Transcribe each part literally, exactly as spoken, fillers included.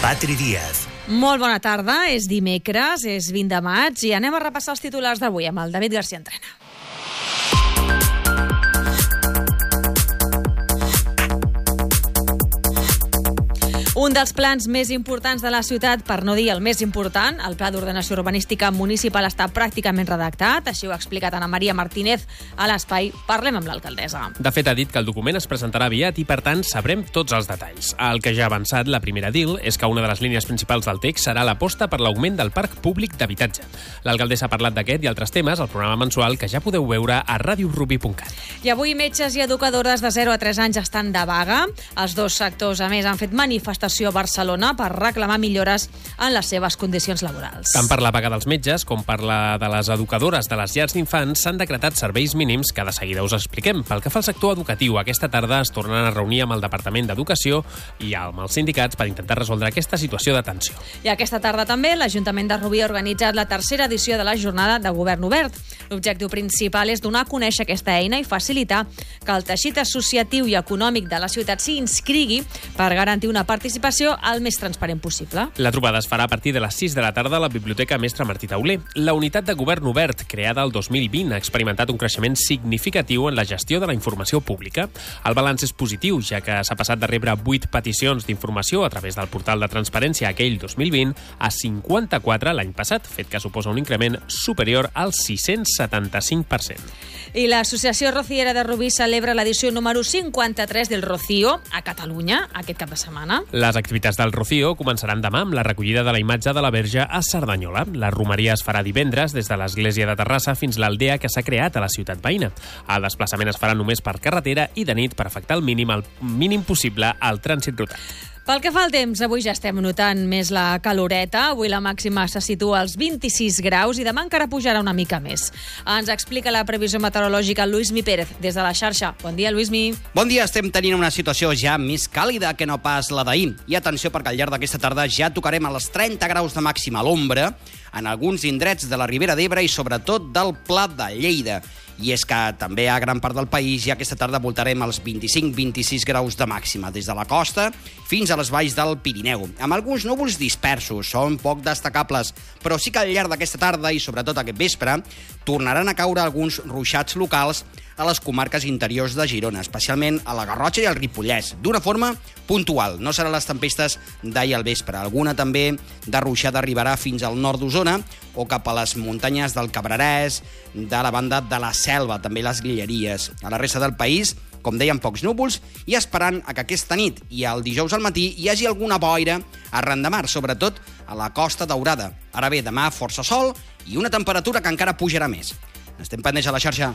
Patri Díaz. Molt bona tarda, és dimecres, és vint de maig i anem a repassar els titulars d'avui amb el David García Entrena. Un dels plans més importants de la ciutat, per no dir el més important, el Pla d'Ordenació Urbanística Municipal està pràcticament redactat, així ho ha explicat Ana Maria Martínez a l'espai Parlem amb l'alcaldessa. De fet, ha dit que el document es presentarà aviat i, per tant, sabrem tots els detalls. El que ja ha avançat, la primera D I L, és que una de les línies principals del text serà l'aposta per l'augment del parc públic d'habitatge. L'alcaldessa ha parlat d'aquest i altres temes al programa mensual que ja podeu veure a radio rubi punt cat. I avui metges i educadores de zero a tres anys estan de vaga. Els dos sectors, a més, han fet manifestació a Barcelona per reclamar millores en les seves condicions laborals. Tant per la vaga dels metges com per la de les educadores de les llars d'infants s'han decretat serveis mínims que de seguida us expliquem. Pel que fa al sector educatiu, aquesta tarda es tornen a reunir amb el Departament d'Educació i amb els sindicats per intentar resoldre aquesta situació de tensió. I aquesta tarda també l'Ajuntament de Rubí ha organitzat la tercera edició de la jornada de Govern Obert. L'objectiu principal és donar a conèixer aquesta eina i facilitar que el teixit associatiu i econòmic de la ciutat s'hi inscrigui per garantir una participació el més transparent possible. La trobada es farà a partir de les sis de la tarda a la Biblioteca Mestre Martí Tauler. La unitat de govern obert, creada el dos mil vint, ha experimentat un creixement significatiu en la gestió de la informació pública. El balanç és positiu, ja que s'ha passat de rebre vuit peticions d'informació a través del portal de transparència aquell dos mil vint a cinquanta-quatre l'any passat, fet que suposa un increment superior al sis-cents setanta-cinc per cent. I l'Associació Rociera de Rubí celebra l'edició número cinquanta-tres del Rocío a Catalunya aquest cap de setmana. Les activitats del Rocío començaran demà amb la recollida de la imatge de la Verge a Cerdanyola. La romeria es farà divendres des de l'església de Terrassa fins l'aldea que s'ha creat a la ciutat veïna. El desplaçament es farà només per carretera i de nit per afectar el mínim, el mínim possible al trànsit rural. Pel que fa al temps, avui ja estem notant més la caloreta. Avui la màxima se situa als vint-i-sis graus i demà encara pujarà una mica més. Ens explica la previsió meteorològica Luismi Pérez des de la xarxa. Bon dia, Luismi. Bon dia, estem tenint una situació ja més càlida que no pas la d'ahir. I atenció, perquè al llarg d'aquesta tarda ja tocarem a les trenta graus de màxima a l'ombra en alguns indrets de la Ribera d'Ebre i sobretot del Pla de Lleida. I és que també a gran part del país ja aquesta tarda voltarem als vint-i-cinc vint-i-sis graus de màxima, des de la costa fins a les valls del Pirineu. Amb alguns núvols dispersos, són poc destacables, però sí que al llarg d'aquesta tarda i sobretot aquest vespre tornaran a caure alguns ruixats locals a les comarques interiors de Girona, especialment a la Garrotxa i al Ripollès, d'una forma puntual. No seran les tempestes d'ahir al vespre. Alguna també de ruixada arribarà fins al nord d'Osona o cap a les muntanyes del Cabrerès, de la banda de la Selva, també les Guilleries. A la resta del país, com deien, pocs núvols i esperant a que aquesta nit i el dijous al matí hi hagi alguna boira arran de mar, sobretot a la Costa Daurada. Ara bé, demà força sol i una temperatura que encara pujarà més. Estem pendents a la xarxa.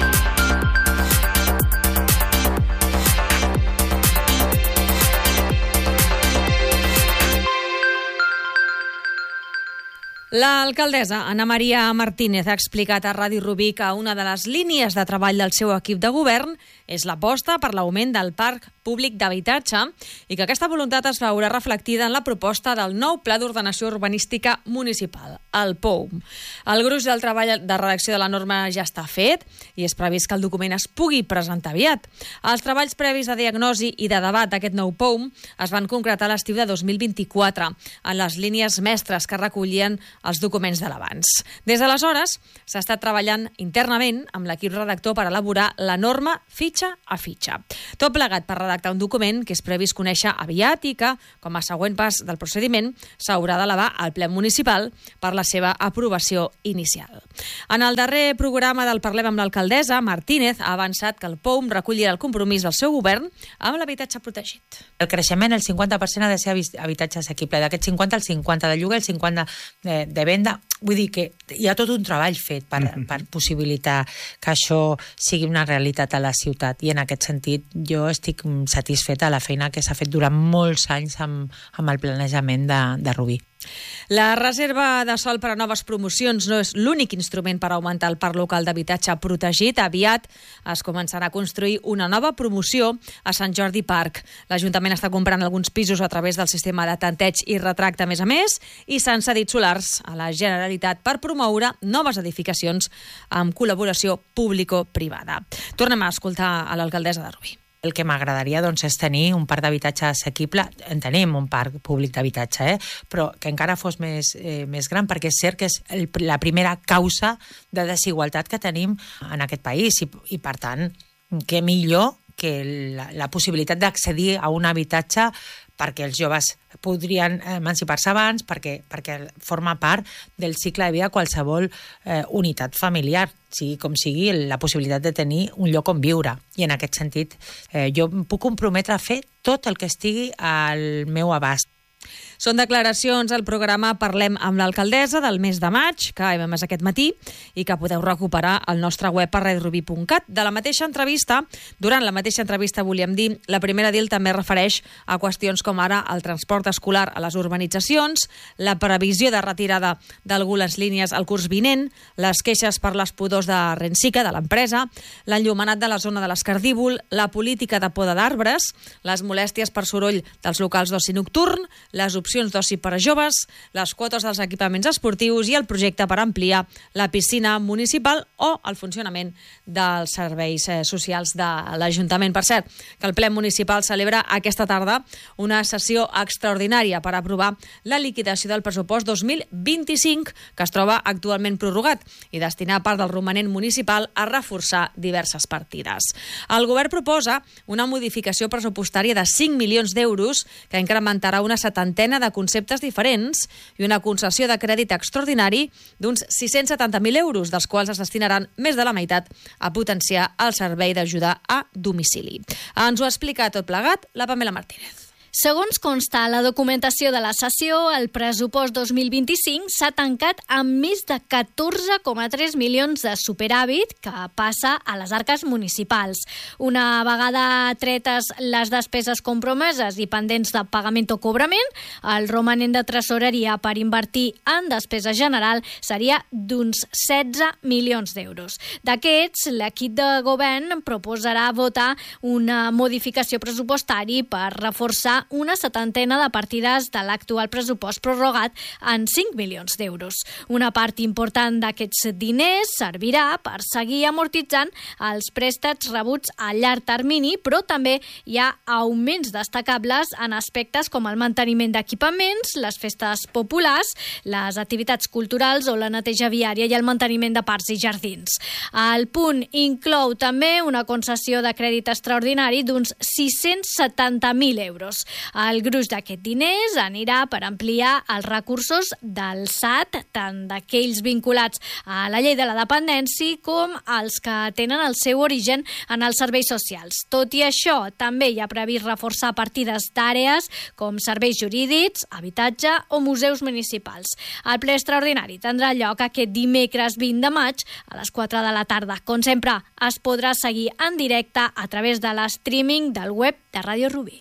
L'alcaldessa Ana Maria Martínez ha explicat a Ràdio Rubí que una de les línies de treball del seu equip de govern és l'aposta per l'augment del parc públic d'habitatge i que aquesta voluntat es veurà reflectida en la proposta del nou Pla d'Ordenació Urbanística Municipal, el P O U M. El gruix del treball de redacció de la norma ja està fet i és previst que el document es pugui presentar aviat. Els treballs previs de diagnosi i de debat d'aquest nou P O U M es van concretar a l'estiu de dos mil vint-i-quatre en les línies mestres que recollien els documents de l'abans. Des d'aleshores s'ha estat treballant internament amb l'equip redactor per elaborar la norma fitxa a fitxa. Tot plegat per redactar un document que és previst conèixer aviat i que, com a següent pas del procediment, s'haurà d'elevar al ple municipal per la seva aprovació inicial. En el darrer programa del Parlem amb l'alcaldessa, Martínez ha avançat que el P O U M recollirà el compromís del seu govern amb l'habitatge protegit. El creixement, el cinquanta per cent ha de ser habitatge assequible. D'aquest cinquanta, el cinquanta de lloguer, el cinquanta de, de venda. Vull dir que hi ha tot un treball fet per, mm-hmm. per possibilitar que això sigui una realitat a la ciutat i en aquest sentit jo estic satisfeta de la feina que s'ha fet durant molts anys amb, amb el planejament de, de Rubí. La reserva de sòl per a noves promocions no és l'únic instrument per augmentar el parc local d'habitatge protegit. Aviat es començarà a construir una nova promoció a Sant Jordi Park. L'Ajuntament està comprant alguns pisos a través del sistema de tanteig i retracte a més a més i s'han cedit solars a la Generalitat per promoure noves edificacions amb col·laboració público-privada. Tornem a escoltar a l'alcaldessa de Rubí. El que m'agradaria doncs, és tenir un parc d'habitatge assequible. En tenim un parc públic d'habitatge, eh? Però que encara fos més, eh, més gran, perquè és cert que és el, la primera causa de desigualtat que tenim en aquest país i, i per tant, què millor que la, la possibilitat d'accedir a un habitatge perquè els joves podrien emancipar-se abans, perquè, perquè forma part del cicle de vida qualsevol eh, unitat familiar, sigui com sigui, la possibilitat de tenir un lloc on viure. I en aquest sentit, eh, jo em puc comprometre a fer tot el que estigui al meu abast. Són declaracions al programa Parlem amb l'alcaldessa del mes de maig, que hem emès aquest matí i que podeu recuperar al nostre web a radio rubí punt cat. De la mateixa entrevista, durant la mateixa entrevista, volíem dir, la primera d'ell també refereix a qüestions com ara el transport escolar a les urbanitzacions, la previsió de retirada d'algunes línies al curs vinent, les queixes per les pudors de Rensica, de l'empresa, l'enllumenat de la zona de l'Escardíbol, la política de poda d'arbres, les molèsties per soroll dels locals d'oci nocturn, les opcions d'oci per a joves, les quotes dels equipaments esportius i el projecte per ampliar la piscina municipal o el funcionament dels serveis socials de l'Ajuntament. Per cert, que el ple municipal celebra aquesta tarda una sessió extraordinària per aprovar la liquidació del pressupost dos mil vint-i-cinc, que es troba actualment prorrogat, i destinar part del romanent municipal a reforçar diverses partides. El govern proposa una modificació pressupostària de cinc milions d'euros que incrementarà una setantena de conceptes diferents i una concessió de crèdit extraordinari d'uns sis-cents setanta mil euros, dels quals es destinaran més de la meitat a potenciar el servei d'ajuda a domicili. Ens ho ha explicat tot plegat la Pamela Martínez. Segons consta a la documentació de la sessió, el pressupost dos mil vint-i-cinc s'ha tancat amb més de catorze coma tres milions de superàvit que passa a les arques municipals. Una vegada tretes les despeses compromeses i pendents de pagament o cobrament, el romanent de tresoreria per invertir en despesa general seria d'uns setze milions d'euros. D'aquests, l'equip de govern proposarà votar una modificació pressupostària per reforçar una setantena de partides de l'actual pressupost prorrogat en cinc milions d'euros. Una part important d'aquests diners servirà per seguir amortitzant els préstecs rebuts a llarg termini, però també hi ha augments destacables en aspectes com el manteniment d'equipaments, les festes populars, les activitats culturals o la neteja viària i el manteniment de parcs i jardins. El punt inclou també una concessió de crèdit extraordinari d'uns sis-cents setanta mil euros. El gruix d'aquests diners anirà per ampliar els recursos del S A T, tant d'aquells vinculats a la llei de la dependència com els que tenen el seu origen en els serveis socials. Tot i això, també hi ha previst reforçar partides d'àrees com serveis jurídics, habitatge o museus municipals. El ple extraordinari tindrà lloc aquest dimecres vint de maig a les quatre de la tarda. Com sempre, es podrà seguir en directe a través de l'streaming del web de Ràdio Rubí.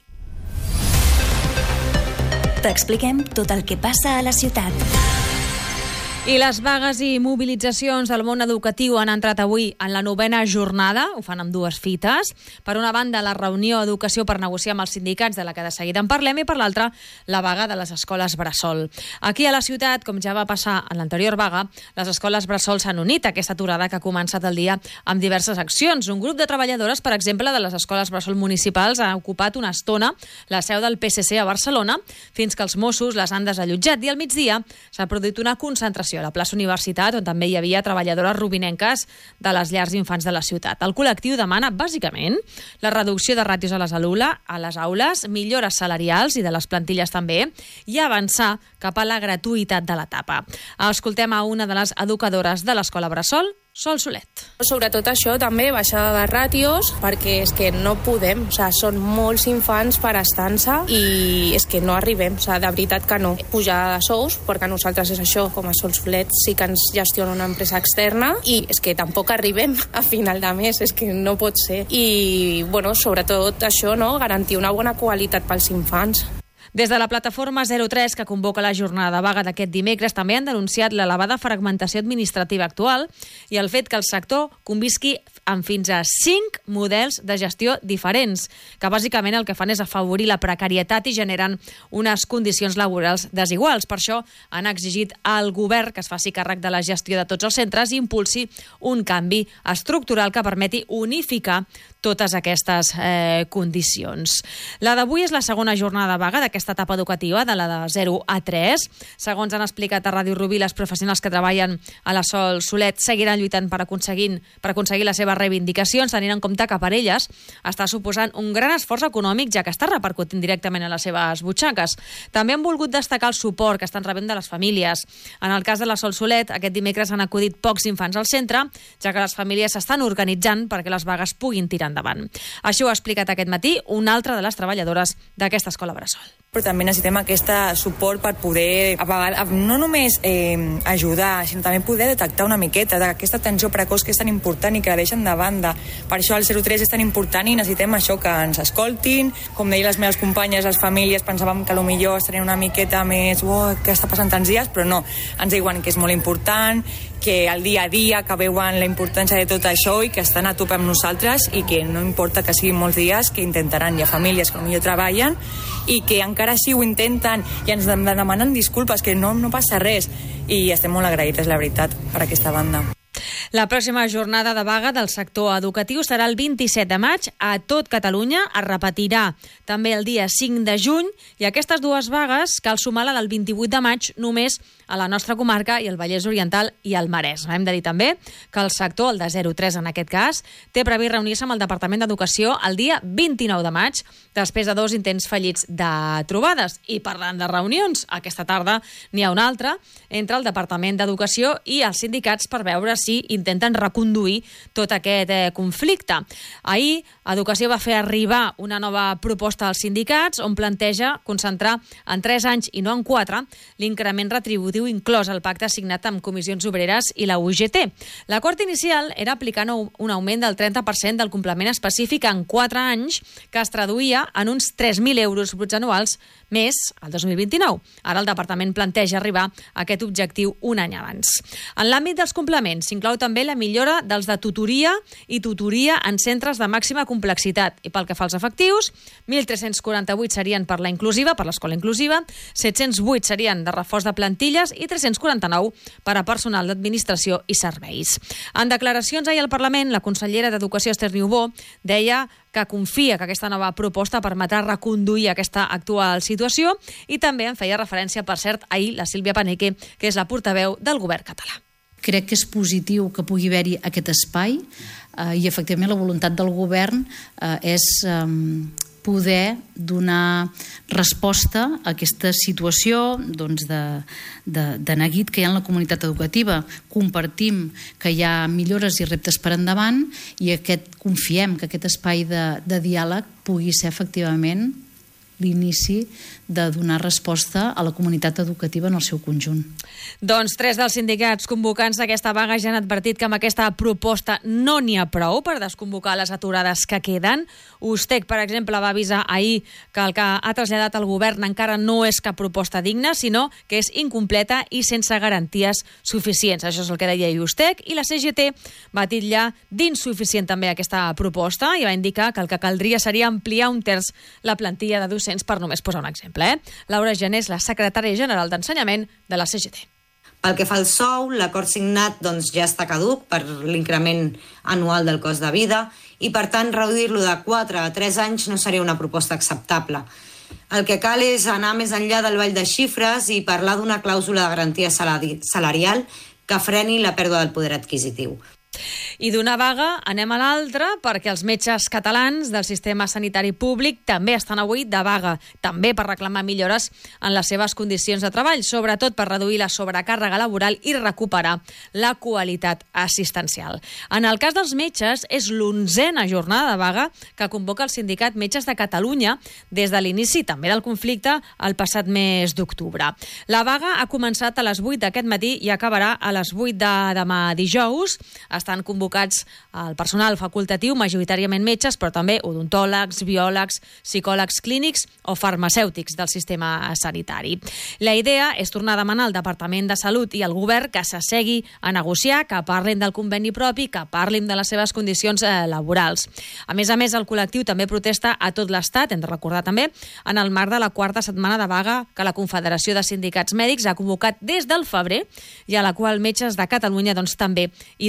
T'expliquem tot el que passa a la ciutat. I les vagues i mobilitzacions del món educatiu han entrat avui en la novena jornada, ho fan amb dues fites. Per una banda, la reunió Educació per negociar amb els sindicats, de la que de seguida en parlem, i per l'altra, la vaga de les escoles bressol. Aquí a la ciutat, com ja va passar en l'anterior vaga, les escoles bressol s'han unit a aquesta aturada que ha començat el dia amb diverses accions. Un grup de treballadores, per exemple, de les escoles bressol municipals ha ocupat una estona la seu del P S C a Barcelona, fins que els Mossos les han desallotjat, i al migdia s'ha produït una concentració a la plaça Universitat, on també hi havia treballadores rubinenques de les llars d'infants de la ciutat. El col·lectiu demana, bàsicament, la reducció de ràtios a les, alula, a les aules, millores salarials i de les plantilles també, i avançar cap a la gratuïtat de l'etapa. Escoltem a una de les educadores de l'escola bressol, Sol Solet. Sobretot això, també, baixada de ràtios, perquè és que no podem, o sigui, són molts infants per estar-se i és que no arribem, o sigui, de veritat que no. Pujar de sous, perquè nosaltres és això, com a Sol Solet sí que ens gestiona una empresa externa i és que tampoc arribem a final de mes, és que no pot ser. I, bueno, sobretot això, no?, garantir una bona qualitat pels infants. Des de la plataforma zero tres, que convoca la jornada de vaga d'aquest dimecres, també han denunciat l'elevada fragmentació administrativa actual i el fet que el sector convisqui amb fins a cinc models de gestió diferents, que bàsicament el que fan és afavorir la precarietat i generen unes condicions laborals desiguals. Per això han exigit al govern que es faci càrrec de la gestió de tots els centres i impulsi un canvi estructural que permeti unificar totes aquestes eh, condicions. La d'avui és la segona jornada de vaga d'aquesta etapa educativa, de la de zero a tres. Segons han explicat a Ràdio Rubí, les professionals que treballen a la Sol Solet seguiran lluitant per aconseguir, per aconseguir les seves reivindicacions, tenint en compte que per elles està suposant un gran esforç econòmic, ja que està repercutint directament a les seves butxaques. També han volgut destacar el suport que estan rebent de les famílies. En el cas de la Sol Solet, aquest dimecres han acudit pocs infants al centre, ja que les famílies s'estan organitzant perquè les vagues puguin tirar endavant. Això ho ha explicat aquest matí una altra de les treballadores d'aquesta escola bressol. Però també necessitem aquest suport per poder no només eh, ajudar, sinó també poder detectar una miqueta d'aquesta atenció precoç que és tan important i que la deixen de banda. Per això el zero tres és tan important i necessitem això, que ens escoltin. Com deien les meves companyes, les famílies pensàvem que potser estarien una miqueta més oh, què està passant tants dies, però no, ens diuen que és molt important, que el dia a dia, que veuen la importància de tot això i que estan a tope amb nosaltres i que no importa que siguin molts dies, que intentaran. Hi ha famílies que potser treballen i que encara així ho intenten i ens demanen disculpes, que no, no passa res. I estem molt agraïdes, la veritat, per aquesta banda. La pròxima jornada de vaga del sector educatiu serà el vint-i-set de maig a tot Catalunya. Es repetirà també el dia cinc de juny i aquestes dues vagues cal sumar la del vint-i-vuit de maig només a la nostra comarca i el Vallès Oriental i el Maresme. Hem de dir també que el sector, el de zero tres en aquest cas, té previst reunir-se amb el Departament d'Educació el dia vint-i-nou de maig, després de dos intents fallits de trobades. I parlant de reunions, aquesta tarda n'hi ha una altra entre el Departament d'Educació i els sindicats per veure si intenten reconduir tot aquest eh, conflicte. Ahir, Educació va fer arribar una nova proposta als sindicats on planteja concentrar en tres anys i no en quatre l'increment retributiu inclòs al pacte signat amb Comissions Obreres i la U G T. L'acord inicial era aplicar un augment del trenta per cent del complement específic en quatre anys, que es traduïa en uns tres mil euros bruts anuals més el dos mil vint-i-nou. Ara el departament planteja arribar a aquest objectiu un any abans. En l'àmbit dels complements s'inclou també la millora dels de tutoria i tutoria en centres de màxima complexitat. I pel que fa als efectius, mil tres-cents quaranta-vuit serien per la inclusiva, per l'escola inclusiva, set-cents vuit serien de reforç de plantilles i tres-cents quaranta-nou per a personal d'administració i serveis. En declaracions ahir al Parlament, la consellera d'Educació, Esther Niubó, deia que confia que aquesta nova proposta permetrà reconduir aquesta actual situació i també en feia referència, per cert, ahir la Sílvia Paneque, que és la portaveu del govern català. Crec que és positiu que pugui haver-hi aquest espai eh, i efectivament la voluntat del govern eh, és eh, poder donar resposta a aquesta situació doncs, de, de, de neguit que hi ha en la comunitat educativa. Compartim que hi ha millores i reptes per endavant i aquest, confiem que aquest espai de, de diàleg pugui ser efectivament l'inici de donar resposta a la comunitat educativa en el seu conjunt. Doncs tres dels sindicats convocants d'aquesta vaga ja han advertit que amb aquesta proposta no n'hi ha prou per desconvocar les aturades que queden. Ustec, per exemple, va avisar ahir que el que ha traslladat el govern encara no és cap proposta digna, sinó que és incompleta i sense garanties suficients. Això és el que deia Ustec, i la C G T va titllar d'insuficient també aquesta proposta i va indicar que el que caldria seria ampliar un terç la plantilla de docents, per només posar un exemple. Eh? Laura Gené és la secretària general d'Ensenyament de la C G T. Pel que fa al sou, l'acord signat doncs, ja està caduc per l'increment anual del cost de vida i, per tant, reduir-lo de quatre a tres anys no seria una proposta acceptable. El que cal és anar més enllà del ball de xifres i parlar d'una clàusula de garantia salarial que freni la pèrdua del poder adquisitiu. I d'una vaga anem a l'altra, perquè els metges catalans del sistema sanitari públic també estan avui de vaga, també per reclamar millores en les seves condicions de treball, sobretot per reduir la sobrecàrrega laboral i recuperar la qualitat assistencial. En el cas dels metges, és l'onzena jornada de vaga que convoca el sindicat Metges de Catalunya des de l'inici també del conflicte el passat mes d'octubre. La vaga ha començat a les vuit d'aquest matí i acabarà a les vuit de demà dijous. Estan convocats el personal facultatiu, majoritàriament metges, però també odontòlegs, biòlegs, psicòlegs clínics o farmacèutics del sistema sanitari. La idea és tornar a demanar al Departament de Salut i al govern que s'assegui a negociar, que parlin del conveni propi, que parlin de les seves condicions eh, laborals. A més a més, el col·lectiu també protesta a tot l'Estat, hem de recordar també, en el marc de la quarta setmana de vaga que la Confederació de Sindicats Mèdics ha convocat des del febrer i a la qual Metges de Catalunya doncs, també hi dona suport.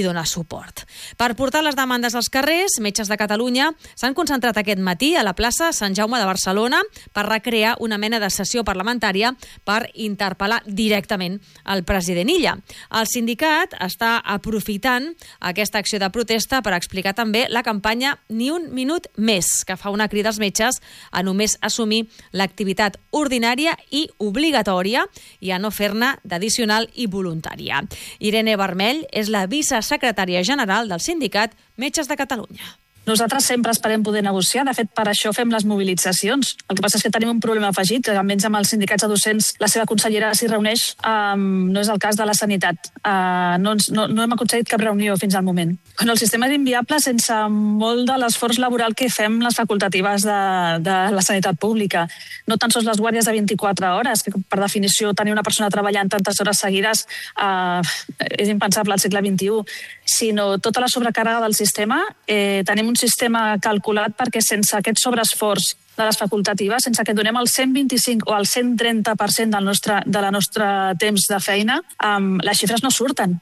suport. Per portar les demandes als carrers, Metges de Catalunya s'han concentrat aquest matí a la plaça Sant Jaume de Barcelona per recrear una mena de sessió parlamentària per interpel·lar directament el president Illa. El sindicat està aprofitant aquesta acció de protesta per explicar també la campanya Ni un minut més, que fa una crida als metges a només assumir l'activitat ordinària i obligatòria i a no fer-ne d'addicional i voluntària. Irene Vermell és la vicesecretària general del sindicat Metges de Catalunya. Nosaltres sempre esperem poder negociar, de fet per això fem les mobilitzacions. El que passa és que tenim un problema afegit, que almenys amb els sindicats de docents la seva consellera s'hi reuneix, um, no és el cas de la sanitat. Uh, no, ens, no, no hem aconseguit cap reunió fins al moment. Bueno, el sistema és inviable sense molt de l'esforç laboral que fem les facultatives de, de la sanitat pública. No tan sols les guàrdies de vint-i-quatre hores, que per definició tenir una persona treballant tantes hores seguides uh, és impensable al segle vint-i-u, sinó tota la sobrecàrrega del sistema. Eh, tenim un sistema calculat perquè sense aquest sobreesforç de les facultatives, sense que donem el cent vint-i-cinc o el cent trenta per cent del nostre, de la nostra temps de feina, um, les xifres no surten.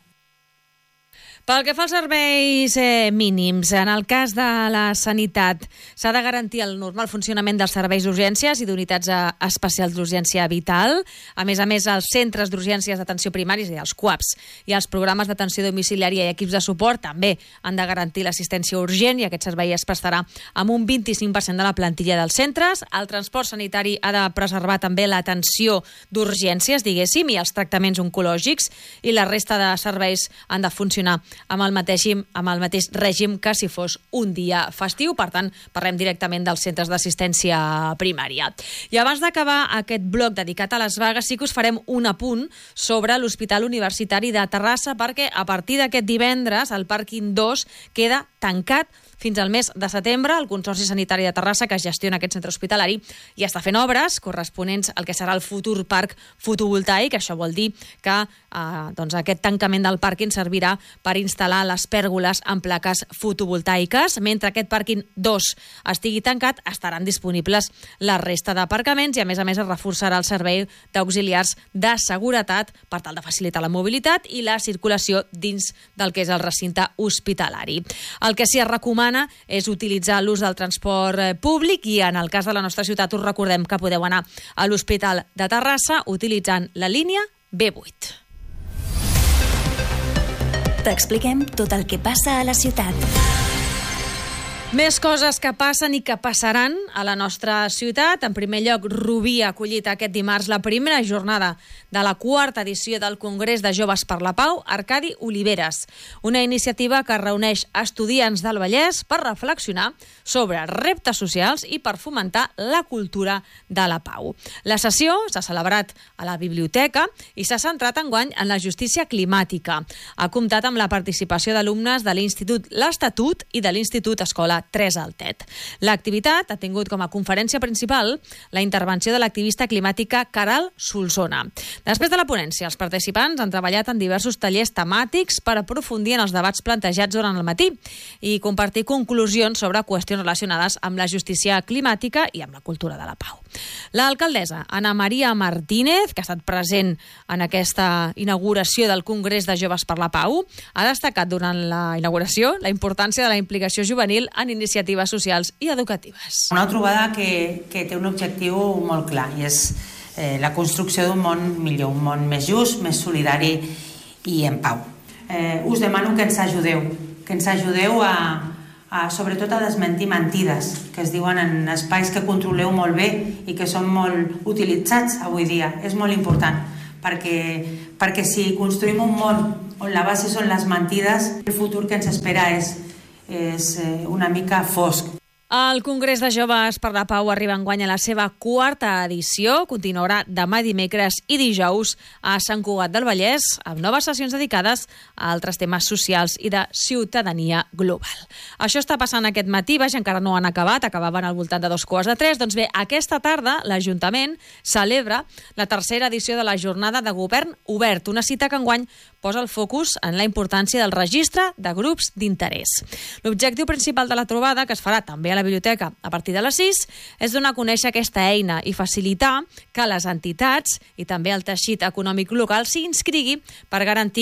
Pel que fa als serveis eh, mínims, en el cas de la sanitat, s'ha de garantir el normal funcionament dels serveis d'urgències i d'unitats especials d'urgència vital. A més a més, els centres d'urgències d'atenció primària, i els C U A Ps, i els programes d'atenció domiciliària i equips de suport també han de garantir l'assistència urgent i aquest servei es prestarà amb un vint-i-cinc per cent de la plantilla dels centres. El transport sanitari ha de preservar també l'atenció d'urgències, diguéssim, i els tractaments oncològics, i la resta de serveis han de funcionar amb el mateix, amb el mateix règim que si fos un dia festiu. Per tant, parlem directament dels centres d'assistència primària. I abans d'acabar aquest bloc dedicat a les vagues, sí que us farem un apunt sobre l'Hospital Universitari de Terrassa, perquè a partir d'aquest divendres el pàrquing dos queda tancat fins al mes de setembre. El Consorci Sanitari de Terrassa, que gestiona aquest centre hospitalari, ja està fent obres corresponents al que serà el futur parc fotovoltaic. Això vol dir que eh, doncs aquest tancament del pàrquing servirà per instal·lar les pèrgoles en plaques fotovoltaiques. Mentre aquest pàrquing dos estigui tancat, estaran disponibles la resta d'aparcaments i, a més a més, es reforçarà el servei d'auxiliars de seguretat per tal de facilitar la mobilitat i la circulació dins del que és el recinte hospitalari. El que sí es recomana és utilitzar l'ús del transport públic i en el cas de la nostra ciutat us recordem que podeu anar a l'Hospital de Terrassa utilitzant la línia B vuit. T'expliquem tot el que passa a la ciutat. Més coses que passen i que passaran a la nostra ciutat. En primer lloc, Rubí ha acollit aquest dimarts la primera jornada de la quarta edició del Congrés de Joves per la Pau, Arcadi Oliveres, una iniciativa que reuneix estudiants del Vallès per reflexionar sobre reptes socials i per fomentar la cultura de la pau. La sessió s'ha celebrat a la biblioteca i s'ha centrat enguany en la justícia climàtica. Ha comptat amb la participació d'alumnes de l'Institut L'Estatut i de l'Institut Escola tres al Tet. L'activitat ha tingut com a conferència principal la intervenció de l'activista climàtica Caral Solsona. Després de la ponència, els participants han treballat en diversos tallers temàtics per aprofundir en els debats plantejats durant el matí i compartir conclusions sobre qüestions relacionades amb la justícia climàtica i amb la cultura de la pau. L'alcaldessa Ana Maria Martínez, que ha estat present en aquesta inauguració del Congrés de Joves per la Pau, ha destacat durant la inauguració la importància de la implicació juvenil en iniciatives socials i educatives. Una trobada que, que té un objectiu molt clar i és eh, la construcció d'un món millor, un món més just, més solidari i en pau. Eh, us demano que ens ajudeu, que ens ajudeu a, a, sobretot a desmentir mentides que es diuen en espais que controleu molt bé i que són molt utilitzats avui dia. És molt important perquè, perquè si construïm un món on la base són les mentides, el futur que ens espera és és una mica fosc. El Congrés de Joves per la Pau arriba enguany a la seva quarta edició. Continuarà demà dimecres i dijous a Sant Cugat del Vallès amb noves sessions dedicades a altres temes socials i de ciutadania global. Això està passant aquest matí, vaja, encara no han acabat, acabaven al voltant de dos quarts de tres. Doncs bé, aquesta tarda l'Ajuntament celebra la tercera edició de la Jornada de Govern Obert, una cita que enguany posa el focus en la importància del registre de grups d'interès. L'objectiu principal de la trobada, que es farà també a la biblioteca a partir de les sis, és donar a conèixer aquesta eina i facilitar que les entitats i també el teixit econòmic local s'hi inscrigui per garantir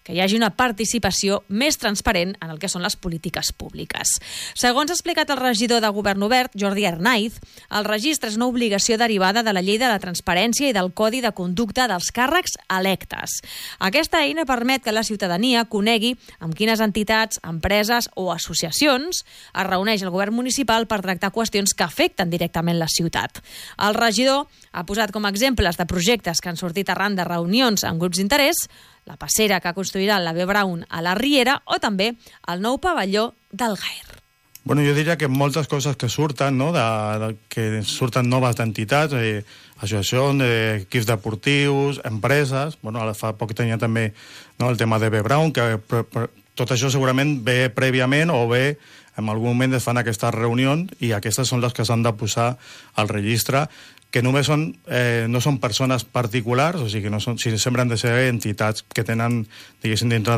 que hi hagi una participació més transparent en el que són les polítiques públiques. Segons ha explicat el regidor de Govern Obert, Jordi Arnaiz, el registre és una obligació derivada de la llei de la transparència i del Codi de Conducta dels càrrecs electes. Aquesta eina permet que la ciutadania conegui amb quines entitats, empreses o associacions es reuneix el govern municipal per tractar qüestions que afecten directament la ciutat. El regidor ha posat com a exemples de projectes que han sortit arran de reunions en grups d'interès la passera que construirà l'A B Brown a la Riera o també el nou pavelló del Gaer. Bueno, jo diria que moltes coses que surten, no? de, de, que surten noves entitats, eh, associacions, eh, equips deportius, empreses. Bueno, ara fa poc tenia també, no, el tema de A B Brown, que pre, pre, tot això segurament ve prèviament o ve en algun moment es fan aquestes reunions i aquestes són les que s'han de posar al registre, que només són, eh, no són persones particulars, o sigui que no són, si sempre han de ser entitats que tenen, diguéssim, dintre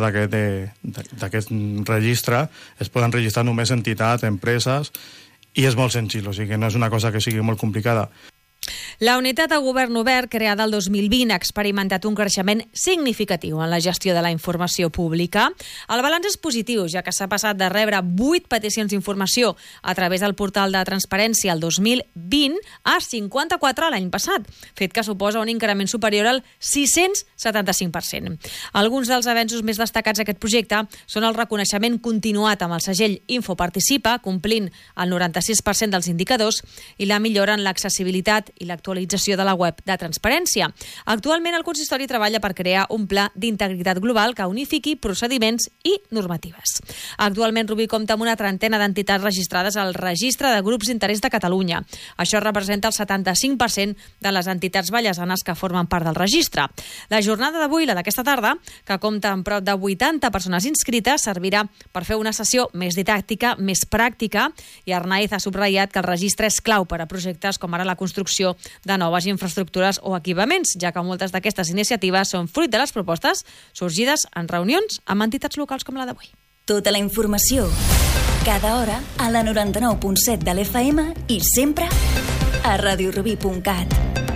d'aquest registre, es poden registrar només entitats, empreses, i és molt senzill, o sigui que no és una cosa que sigui molt complicada. La unitat de govern obert, creada el dos mil vint, ha experimentat un creixement significatiu en la gestió de la informació pública. El balanç és positiu, ja que s'ha passat de rebre vuit peticions d'informació a través del portal de transparència el dos mil vint a cinquanta-quatre l'any passat, fet que suposa un increment superior al sis-cents setanta-cinc per cent. Alguns dels avenços més destacats d'aquest projecte són el reconeixement continuat amb el segell Infoparticipa, complint el noranta-sis per cent dels indicadors, i la millora en l'accessibilitat i l'actualització de la web de transparència. Actualment, el consistori treballa per crear un pla d'integritat global que unifiqui procediments i normatives. Actualment, Rubí compta amb una trentena d'entitats registrades al Registre de Grups d'Interès de Catalunya. Això representa el setanta-cinc per cent de les entitats vallesanes que formen part del registre. La jornada d'avui, la d'aquesta tarda, que compta amb prop de vuitanta persones inscrites, servirà per fer una sessió més didàctica, més pràctica, i Arnaiz ha subratllat que el registre és clau per a projectes com ara la construcció de noves infraestructures o equipaments, ja que moltes d'aquestes iniciatives són fruit de les propostes sorgides en reunions amb entitats locals com la d'avui. Tota la informació, cada hora, a la noranta-nou punt set de l'F M i sempre a radiorubí punt cat.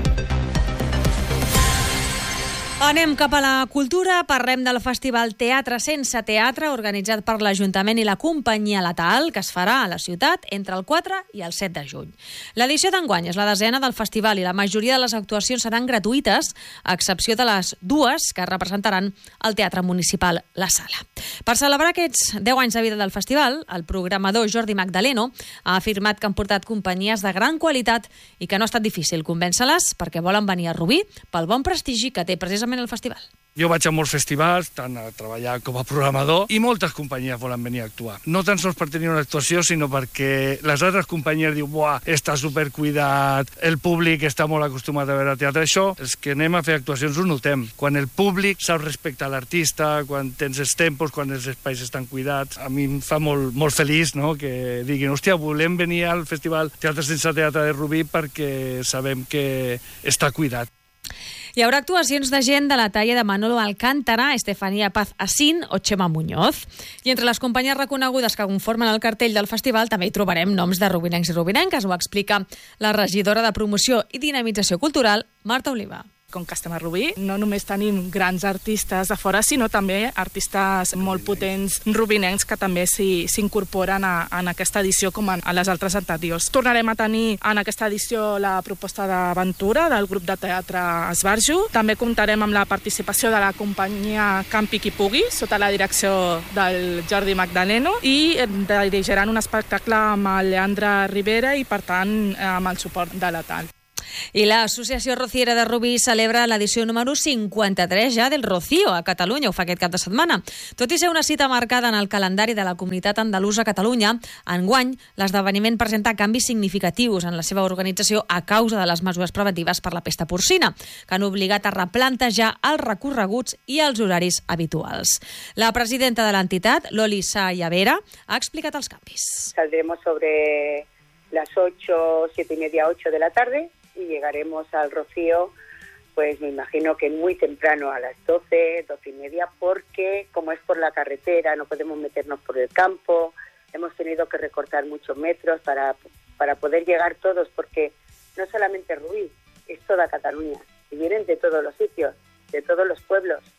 Anem cap a la cultura, parlem del Festival Teatre Sense Teatre, organitzat per l'Ajuntament i la Companyia Letal, que es farà a la ciutat entre el quatre i el set de juny. L'edició d'enguany és la desena del festival i la majoria de les actuacions seran gratuïtes, a excepció de les dues que representaran el Teatre Municipal La Sala. Per celebrar aquests deu anys de vida del festival, el programador Jordi Magdaleno ha afirmat que han portat companyies de gran qualitat i que no ha estat difícil convèncer-les perquè volen venir a Rubí pel bon prestigi que té precisament el festival. Jo vaig a molts festivals, tant a treballar com a programador, i moltes companyies volen venir a actuar. No tan sols per tenir una actuació, sinó perquè les altres companyies diuen «Buah, està supercuidat, el públic està molt acostumat a veure teatre». Això, els que anem a fer actuacions ho notem. Quan el públic sap respectar l'artista, quan tens els tempos, quan els espais estan cuidats, a mi em fa molt, molt feliç, no?, que diguin «Hòstia, volem venir al Festival Teatre Sense Teatre de Rubí perquè sabem que està cuidat». Hi haurà actuacions de gent de la talla de Manolo Alcántara, Estefanía Paz Asín o Chema Muñoz. I entre les companyies reconegudes que conformen el cartell del festival també hi trobarem noms de rubinencs i rubinenques, ho explica la regidora de Promoció i Dinamització Cultural, Marta Oliva. Com que estem a Rubí, no només tenim grans artistes de fora, sinó també artistes molt potents rubinencs que també s'incorporen a, en aquesta edició com a les altres anteriors. Tornarem a tenir en aquesta edició la proposta d'aventura del grup de teatre Esbarjo. També comptarem amb la participació de la companyia Campi qui pugui, sota la direcció del Jordi Magdaleno, i dirigiran un espectacle amb el Leandre Rivera i, per tant, amb el suport de l'Etal. I l'Associació Rociera de Rubí celebra l'edició número cinquanta-tres ja del Rocío a Catalunya, ho fa aquest cap de setmana. Tot i ser una cita marcada en el calendari de la comunitat andalusa a Catalunya, enguany l'esdeveniment presenta canvis significatius en la seva organització a causa de les mesures preventives per la pesta porcina, que han obligat a replantejar els recorreguts i els horaris habituals. La presidenta de l'entitat, Loli Sayavera, ha explicat els canvis. Saldremos sobre las ocho, siete y media, ocho de la tarde, y llegaremos al Rocío, pues me imagino que muy temprano, a las doce, doce y media, porque como es por la carretera, no podemos meternos por el campo, hemos tenido que recortar muchos metros para, para poder llegar todos, porque no solamente Rubí, es toda Cataluña, y vienen de todos los sitios, de todos los pueblos.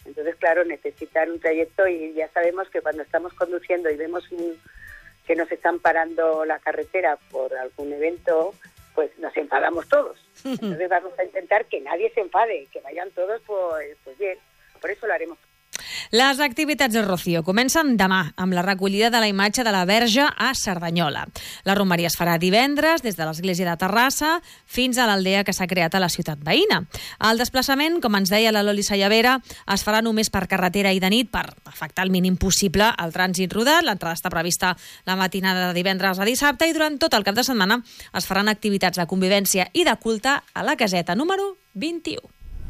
Entonces, claro, necesitan un trayecto y ya sabemos que cuando estamos conduciendo y vemos un, que nos están parando la carretera por algún evento, pues nos enfadamos todos. Entonces vamos a intentar que nadie se enfade, que vayan todos pues, pues bien. Por eso lo haremos. Les activitats de Rocío comencen demà amb la recollida de la imatge de la Verge a Cerdanyola. La romeria es farà divendres des de l'església de Terrassa fins a l'aldea que s'ha creat a la ciutat veïna. El desplaçament, com ens deia la Loli Sallavera, es farà només per carretera i de nit per afectar el mínim possible el trànsit rodat. L'entrada està prevista la matinada de divendres a dissabte i durant tot el cap de setmana es faran activitats de convivència i de culte a la caseta número vint-i-u.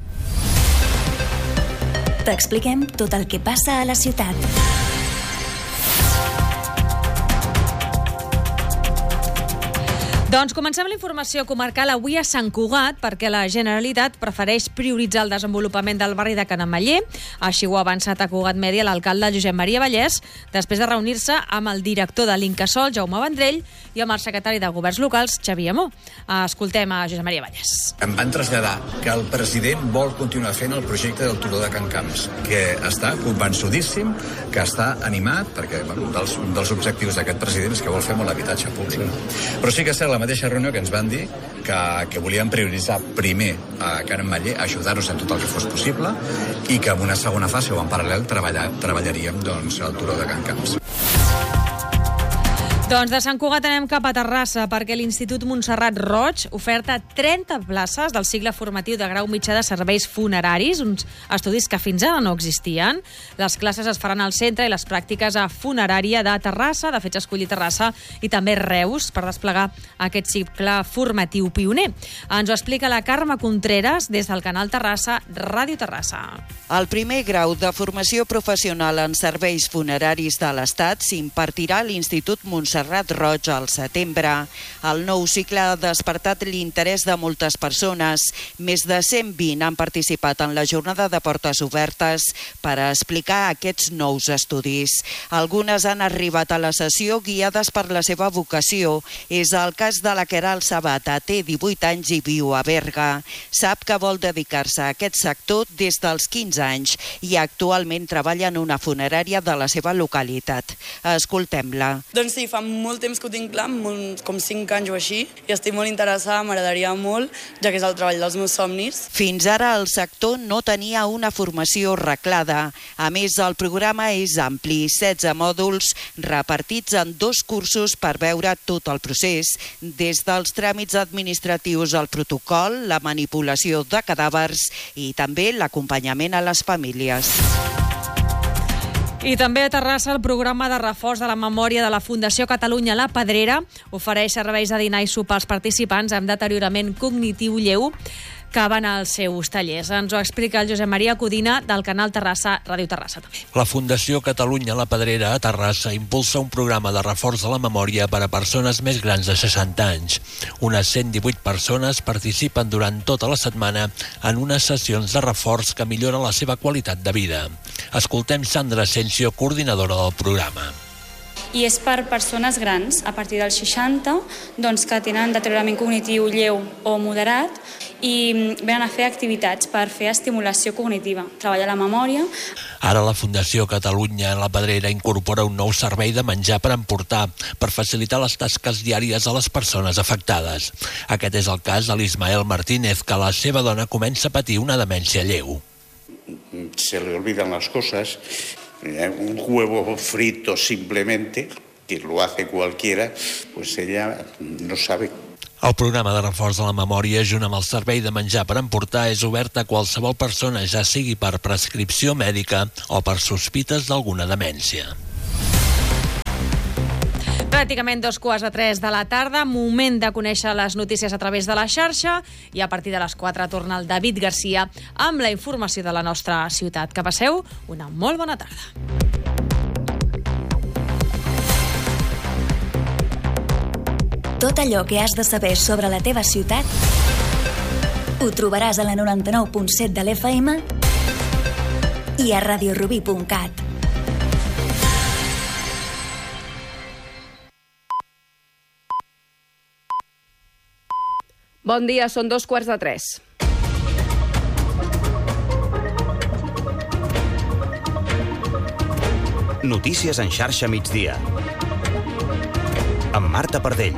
T'expliquem tot el que passa a la ciutat. Doncs comencem la informació comarcal avui a Sant Cugat perquè la Generalitat prefereix prioritzar el desenvolupament del barri de Canamallé. Així ho ha avançat a Cugat Mèdia l'alcalde Josep Maria Vallès després de reunir-se amb el director de l'Incasòl, Jaume Vendrell, i amb el secretari de Governs Locals, Xavier Amó. Escoltem a Josep Maria Vallès. Em van traslladar que el president vol continuar fent el projecte del Turó de Can Camps, que està convençudíssim, que està animat, perquè bueno, un, dels, un dels objectius d'aquest president és que vol fer molt habitatge públic. Però sí que és cert, la mateixa reunió que ens van dir que, que volien prioritzar primer a Canamallé, ajudar-nos en tot el que fos possible, i que en una segona fase o en paral·lel treballar, treballaríem doncs, al Turó de Can Camps. Doncs de Sant Cugat anem cap a Terrassa perquè l'Institut Montserrat Roig oferta trenta places del cicle formatiu de grau mitjà de serveis funeraris, uns estudis que fins ara no existien. Les classes es faran al centre i les pràctiques a funerària de Terrassa, de fet escollir Terrassa i també Reus per desplegar aquest cicle formatiu pioner. Ens ho explica la Carme Contreras des del canal Terrassa, Ràdio Terrassa. El primer grau de formació professional en serveis funeraris de l'Estat s'impartirà a l'Institut Montserrat Roig al setembre. El nou cicle ha despertat l'interès de moltes persones. Més de cent vint han participat en la jornada de portes obertes per a explicar aquests nous estudis. Algunes han arribat a la sessió guiades per la seva vocació. És el cas de la Queralt Sabata, té divuit anys i viu a Berga. Sap que vol dedicar-se a aquest sector des dels quinze anys i actualment treballa en una funerària de la seva localitat. Escoltem-la. Doncs sí, fa molt temps que ho tinc clar, molt, com cinc anys o així, i estic molt interessada, m'agradaria molt, ja que és el treball dels meus somnis. Fins ara el sector no tenia una formació reglada. A més, el programa és ampli, setze mòduls repartits en dos cursos per veure tot el procés, des dels tràmits administratius al protocol, la manipulació de cadàvers i també l'acompanyament a les famílies. I també a Terrassa el programa de reforç de la memòria de la Fundació Catalunya La Pedrera ofereix serveis de dinar i sopar als participants amb deteriorament cognitiu lleu que van als seus tallers. Ens ho explica el Josep Maria Codina del canal Terrassa, Ràdio Terrassa també. La Fundació Catalunya La Pedrera a Terrassa impulsa un programa de reforç de la memòria per a persones més grans de seixanta anys. Unes cent divuit persones participen durant tota la setmana en unes sessions de reforç que milloren la seva qualitat de vida. Escoltem Sandra Asensio, coordinadora del programa. I és per persones grans, a partir dels seixanta, doncs, que tenen deteriorament cognitiu lleu o moderat i venen a fer activitats per fer estimulació cognitiva, treballar la memòria. Ara la Fundació Catalunya La Pedrera incorpora un nou servei de menjar per emportar per facilitar les tasques diàries a les persones afectades. Aquest és el cas de l'Ismael Martínez, que la seva dona comença a patir una demència lleu. Se le olvidan las cosas. Un huevo frito simplemente, que lo hace cualquiera, pues ella no sabe. El programa de reforç de la memòria, junt amb el servei de menjar per emportar, és obert a qualsevol persona, ja sigui per prescripció mèdica o per sospites d'alguna demència. Pràcticament dos quarts de tres de la tarda, moment de conèixer les notícies a través de la xarxa i a partir de les quatre torna el David Garcia amb la informació de la nostra ciutat. Que passeu una molt bona tarda. Tot allò que has de saber sobre la teva ciutat ho trobaràs a la noranta-nou punt set de l'F M i a radiorubí punt cat. Bon dia, són dos quarts de tres. Notícies en xarxa migdia. Amb Marta Pardell.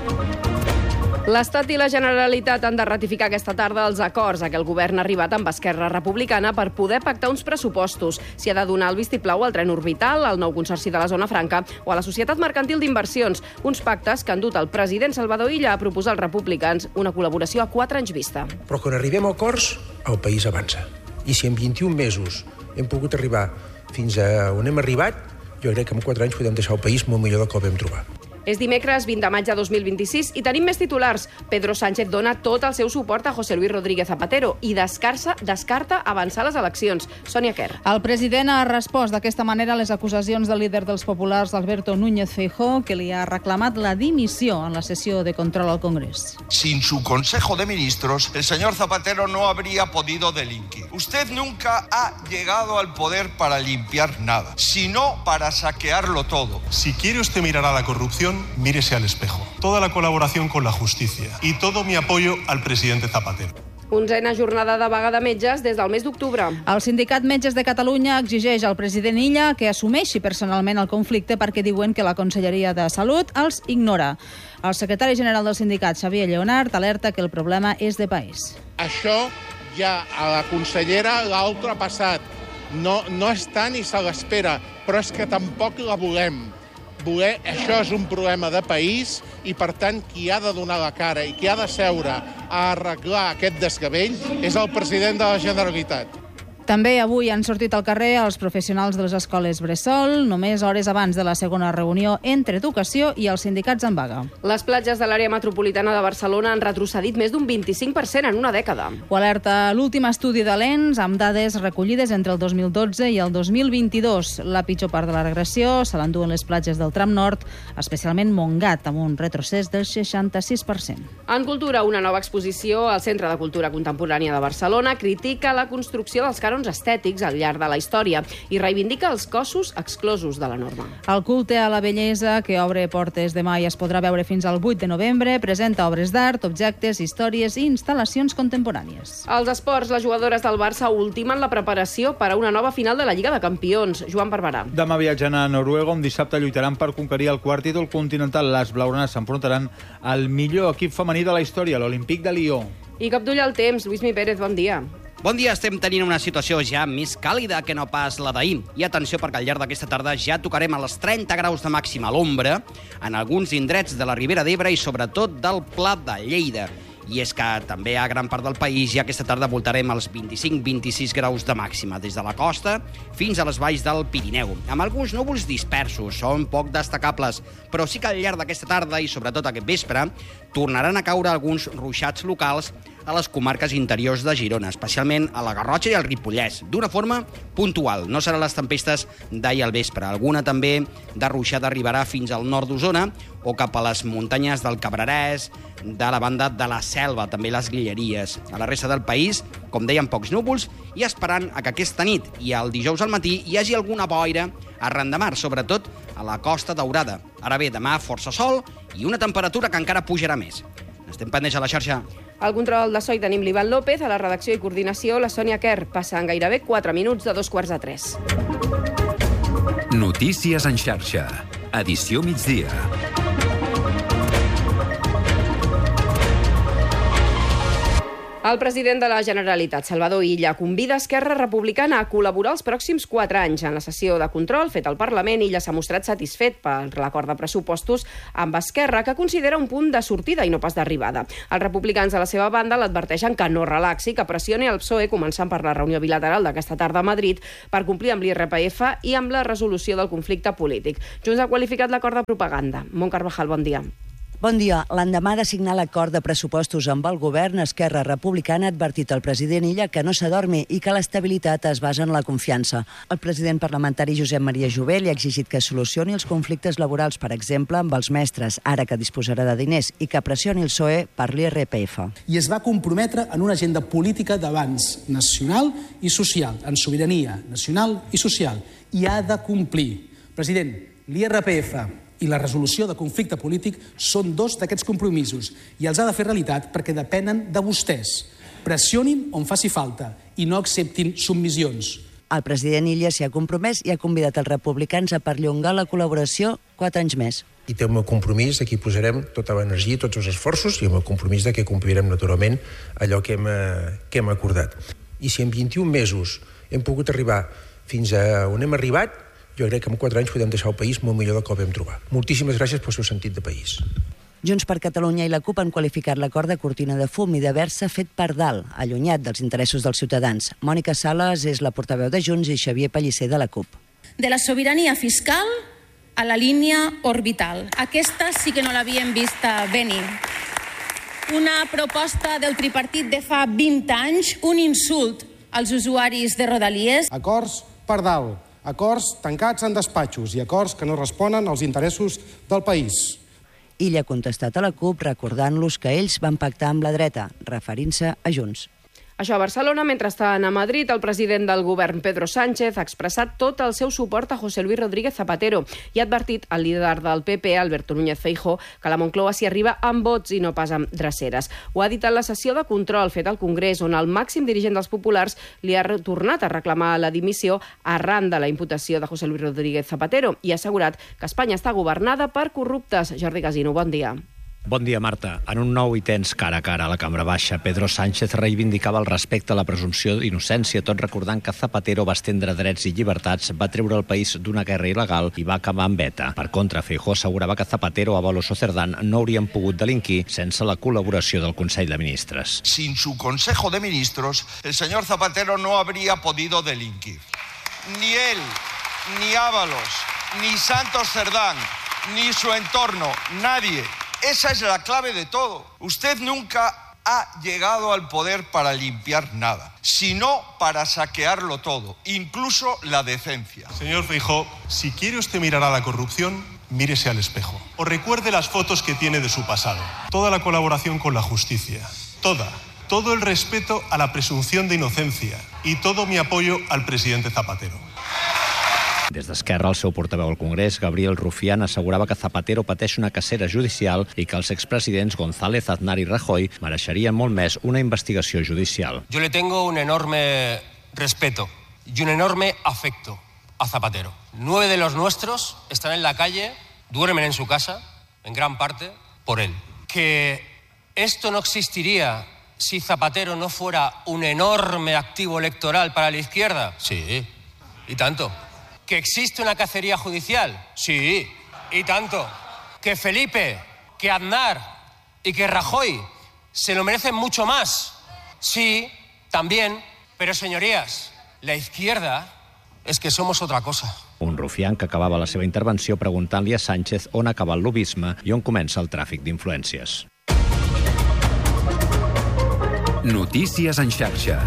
L'Estat i la Generalitat han de ratificar aquesta tarda els acords a què el govern ha arribat amb Esquerra Republicana per poder pactar uns pressupostos. S'hi ha de donar el vistiplau al tren orbital, al nou consorci de la Zona Franca o a la Societat Mercantil d'Inversions. Uns pactes que han dut el president Salvador Illa a proposar als republicans una col·laboració a quatre anys vista. Però quan arribem a acords, el país avança. I si en vint-i-un mesos hem pogut arribar fins a on hem arribat, jo crec que en quatre anys podem deixar el país molt millor del que el vam trobar. És dimecres vint de maig de dos mil vint-i-sis i tenim més titulars. Pedro Sánchez dona tot el seu suport a José Luis Rodríguez Zapatero i descarta, descarta avançar les eleccions. Sònia Quer. El president ha respost d'aquesta manera a les acusacions del líder dels populars, Alberto Núñez Feijóo, que li ha reclamat la dimissió en la sessió de control al Congrés. Sin su Consejo de Ministros, el señor Zapatero no habría podido delinquir. Usted nunca ha llegado al poder para limpiar nada, sino para saquearlo todo. Si quiere usted mirar a la corrupción, mírese al espejo. Toda la colaboración con la justicia y todo mi apoyo al presidente Zapatero. Onzena jornada de vaga de metges des del mes d'octubre. El Sindicat Metges de Catalunya exigeix al president Illa que assumeixi personalment el conflicte perquè diuen que la Conselleria de Salut els ignora. El secretari general del sindicat, Xavier Lleonart, alerta que el problema és de país. Això ja a la consellera l'ha ultrapassat. No, no està ni se l'espera, però és que tampoc la volem. Voler, això és un problema de país i, per tant, qui ha de donar la cara i qui ha de seure a arreglar aquest desgavell és el president de la Generalitat. També avui han sortit al carrer els professionals de les escoles Bressol, només hores abans de la segona reunió entre educació i els sindicats en vaga. Les platges de l'àrea metropolitana de Barcelona han retrocedit més d'un vint-i-cinc per cent en una dècada. Ho alerta l'últim estudi de l'E N S amb dades recollides entre el dos mil dotze i el dos mil vint-i-dos. La pitjor part de la regressió se l'enduen les platges del tram nord, especialment Montgat, amb un retrocés del seixanta-sis per cent. En cultura, una nova exposició al Centre de Cultura Contemporània de Barcelona critica la construcció dels cànons estètics al llarg de la història i reivindica els cossos exclosos de la norma. El culte a la bellesa, que obre portes demà i es podrà veure fins al vuit de novembre, presenta obres d'art, objectes, històries i instal·lacions contemporànies. Als esports, les jugadores del Barça ultimen la preparació per a una nova final de la Lliga de Campions. Joan Barberà. Demà viatgen a Noruega, on dissabte lluitaran per conquerir el quart títol continental. Les blaugranes s'enfrontaran al millor equip femení de la història, l'Olímpic de Lió. I cop d'ull al temps. Lluís Mi Pérez, bon dia. Bon dia, estem tenint una situació ja més càlida que no pas la d'ahir. I atenció, perquè al llarg d'aquesta tarda ja tocarem a les trenta graus de màxima a l'ombra en alguns indrets de la Ribera d'Ebre i sobretot del Pla de Lleida. I és que també a gran part del país ja aquesta tarda voltarem als vint-i-cinc a vint-i-sis graus de màxima, des de la costa fins a les valls del Pirineu, amb alguns núvols dispersos, són poc destacables, però sí que al llarg d'aquesta tarda i sobretot aquest vespre tornaran a caure alguns ruixats locals a les comarques interiors de Girona, especialment a la Garrotxa i al Ripollès, d'una forma puntual. No seran les tempestes d'ahir al vespre. Alguna també de ruixada arribarà fins al nord d'Osona o cap a les muntanyes del Cabrerès, de la banda de la Selva, també les Guilleries. A la resta del país, com deien, pocs núvols i esperant a que aquesta nit i el dijous al matí hi hagi alguna boira arran de mar, sobretot a la Costa Daurada. Ara bé, demà força sol i una temperatura que encara pujarà més. Estem pendents a la xarxa. Al control de so hi tenim l'Ivan López, a la redacció i coordinació la Sònia Quer. Passen gairebé quatre minuts de dos quarts de tres. Notícies en xarxa. Edició migdia. El president de la Generalitat, Salvador Illa, convida Esquerra Republicana a col·laborar els pròxims quatre anys. En la sessió de control fet al Parlament, Illa s'ha mostrat satisfet per l'acord de pressupostos amb Esquerra, que considera un punt de sortida i no pas d'arribada. Els republicans, a la seva banda, l'adverteixen que no relaxi, que pressioni el P S O E, començant per la reunió bilateral d'aquesta tarda a Madrid, per complir amb l'I R P F i amb la resolució del conflicte polític. Junts ha qualificat l'acord de propaganda. Mont Carvajal, bon dia. Bon dia. L'endemà de signar l'acord de pressupostos amb el govern, Esquerra Republicana ha advertit al president Illa que no s'adormi i que l'estabilitat es basa en la confiança. El president parlamentari Josep Maria Jovell ha exigit que solucioni els conflictes laborals, per exemple, amb els mestres, ara que disposarà de diners, i que pressioni el P S O E per l'I R P F. I es va comprometre en una agenda política d'abans nacional i social, en sobirania nacional i social, i ha de complir. President, l'I R P F i la resolució de conflicte polític són dos d'aquests compromisos i els ha de fer realitat perquè depenen de vostès. Pressionin on faci falta i no acceptin submissions. El president Illa s'hi ha compromès i ha convidat els republicans a perllongar la col·laboració quatre anys més. I té el meu compromís, aquí posarem tota l'energia, tots els esforços i el meu compromís de que complirem naturalment allò que hem, que hem acordat. I si en vint-i-un mesos hem pogut arribar fins a on hem arribat, jo crec que en quatre anys podem deixar el país molt millor del que el vam trobar. Moltíssimes gràcies pel seu sentit de país. Junts per Catalunya i la CUP han qualificat l'acord de cortina de fum i d'haver-se fet per dalt, allunyat dels interessos dels ciutadans. Mònica Sales és la portaveu de Junts i Xavier Pellicer de la CUP. De la sobirania fiscal a la línia orbital. Aquesta sí que no l'havíem vista venir. Una proposta del tripartit de fa vint anys, un insult als usuaris de Rodalies. Acords per dalt, acords tancats en despatxos i acords que no responen als interessos del país. Illa ha contestat a la CUP recordant-los que ells van pactar amb la dreta, referint-se a Junts. Això a Barcelona, mentrestant a Madrid, el president del govern, Pedro Sánchez, ha expressat tot el seu suport a José Luis Rodríguez Zapatero i ha advertit al líder del P P, Alberto Núñez Feijóo, que la Moncloa s'hi arriba amb vots i no pas amb dreceres. Ho ha dit en la sessió de control fet al Congrés, on el màxim dirigent dels populars li ha tornat a reclamar la dimissió arran de la imputació de José Luis Rodríguez Zapatero i ha assegurat que Espanya està governada per corruptes. Jordi Casino, bon dia. Bon dia, Marta. En un nou i tens cara a cara a la Cambra Baixa, Pedro Sánchez reivindicava el respecte a la presumpció d'innocència, tot recordant que Zapatero va estendre drets i llibertats, va treure el país d'una guerra il·legal i va acabar amb ETA. Per contra, Feijóo assegurava que Zapatero, Ábalos o Cerdán no haurien pogut delinquir sense la col·laboració del Consell de Ministres. Sin su Consejo de Ministros, el señor Zapatero no habría podido delinquir. Ni él, ni Ábalos, ni Santos Cerdán, ni su entorno, nadie. Esa es la clave de todo. Usted nunca ha llegado al poder para limpiar nada, sino para saquearlo todo, incluso la decencia. Señor Feijóo, si quiere usted mirar a la corrupción, mírese al espejo. O recuerde las fotos que tiene de su pasado. Toda la colaboración con la justicia. Toda. Todo el respeto a la presunción de inocencia. Y todo mi apoyo al presidente Zapatero. Des d'Esquerra, el seu portaveu al Congrés, Gabriel Rufián, assegurava que Zapatero pateix una cacera judicial i que els expresidents González, Aznar i Rajoy mereixerien molt més una investigació judicial. Yo le tengo un enorme respeto y un enorme afecto a Zapatero. Nueve de los nuestros están en la calle, duermen en su casa, en gran parte, por él. Que esto no existiría si Zapatero no fuera un enorme activo electoral para la izquierda. Sí, y tanto. ¿Que existe una cacería judicial? Sí, y tanto. ¿Que Felipe, que Aznar y que Rajoy se lo merecen mucho más? Sí, también. Pero, señorías, la izquierda es que somos otra cosa. Un Rufián que acabava la seva intervenció preguntant-li a Sánchez on acaba el lobbisme i on comença el tràfic d'influències. Notícies en xarxa.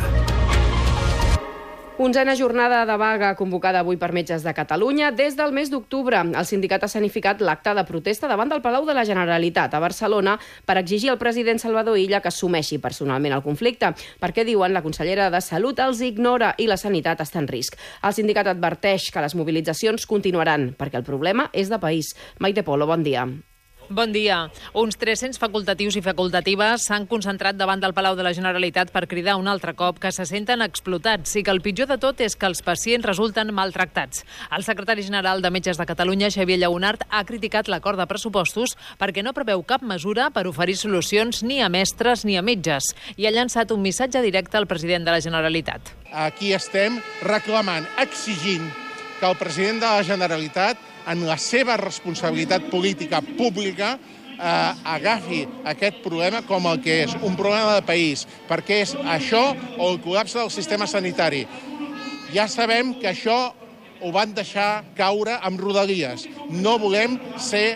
Onzena jornada de vaga convocada avui per metges de Catalunya. Des del mes d'octubre, el sindicat ha escenificat l'acte de protesta davant del Palau de la Generalitat a Barcelona per exigir al president Salvador Illa que assumeixi personalment el conflicte, perquè, diuen, la consellera de Salut els ignora i la sanitat està en risc. El sindicat adverteix que les mobilitzacions continuaran, perquè el problema és de país. Maite Polo, bon dia. Bon dia. Uns tres-cents facultatius i facultatives s'han concentrat davant del Palau de la Generalitat per cridar un altre cop que se senten explotats i que el pitjor de tot és que els pacients resulten maltractats. El secretari general de Metges de Catalunya, Xavier Lleonart, ha criticat l'acord de pressupostos perquè no preveu cap mesura per oferir solucions ni a mestres ni a metges i ha llançat un missatge directe al president de la Generalitat. Aquí estem reclamant, exigint que el president de la Generalitat, en la seva responsabilitat política pública, eh, agafi aquest problema com el que és, un problema de país, perquè és això o el col·lapse del sistema sanitari. Ja sabem que això ho van deixar caure amb Rodalies. No volem ser